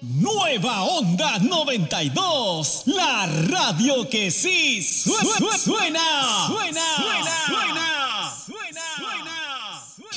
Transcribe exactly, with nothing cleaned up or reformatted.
Nueva Onda noventa y dos, la radio que sí suena, suena, suena, suena.